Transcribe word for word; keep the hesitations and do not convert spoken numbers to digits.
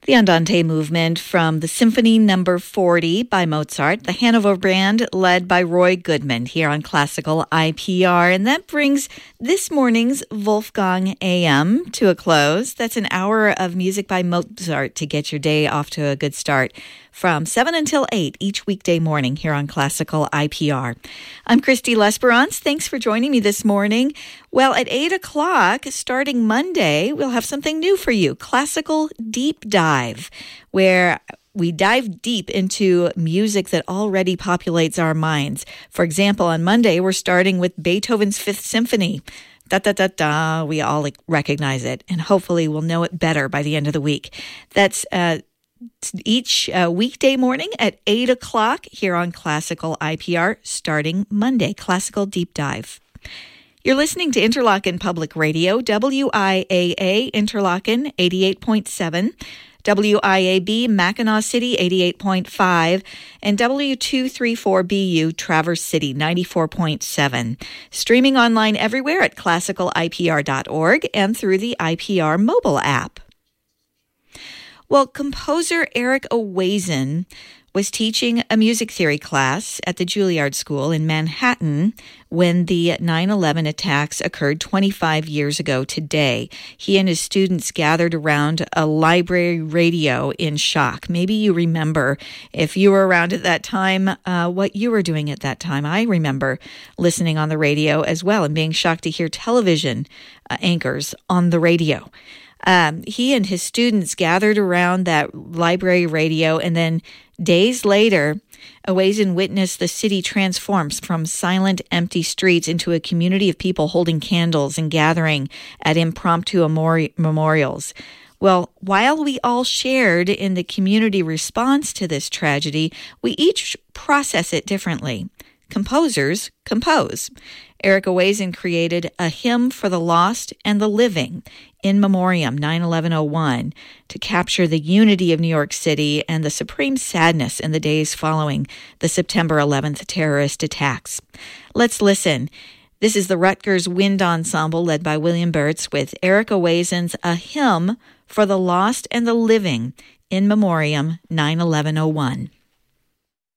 The Andante movement from the Symphony Number forty by Mozart, the Hanover Band led by Roy Goodman here on Classical I P R. And that brings this morning's Wolfgang A M to a close. That's an hour of music by Mozart to get your day off to a good start from seven until eight each weekday morning here on Classical I P R. I'm Christy Lesperance. Thanks for joining me this morning. Well, at eight o'clock, starting Monday, we'll have something new for you, Classical Deep Dive, where we dive deep into music that already populates our minds. For example, on Monday, we're starting with Beethoven's Fifth Symphony. Da-da-da-da, we all recognize it, and hopefully we'll know it better by the end of the week. That's uh, each uh, weekday morning at eight o'clock here on Classical I P R, starting Monday, Classical Deep Dive. You're listening to Interlochen Public Radio, W I A A Interlochen eighty-eight point seven, W I A B Mackinac City eighty-eight point five, and W two thirty-four B U Traverse City ninety-four point seven. Streaming online everywhere at classical I P R dot org and through the I P R mobile app. Well, composer Eric Owazen was teaching a music theory class at the Juilliard School in Manhattan when the nine eleven attacks occurred twenty-five years ago today. He and his students gathered around a library radio in shock. Maybe you remember, if you were around at that time, uh, what you were doing at that time. I remember listening on the radio as well and being shocked to hear television uh, anchors on the radio. Um, he and his students gathered around that library radio, and then days later, Owazen witnessed the city transforms from silent, empty streets into a community of people holding candles and gathering at impromptu memori- memorials. Well, while we all shared in the community response to this tragedy, we each process it differently. Composers compose. Eric Owazen created a hymn for the lost and the living, In Memoriam nine eleven oh one, to capture the unity of New York City and the supreme sadness in the days following the September eleventh terrorist attacks. Let's listen. This is the Rutgers Wind Ensemble led by William Burtz with Eric Owazen's A Hymn for the Lost and the Living, In Memoriam nine eleven oh one.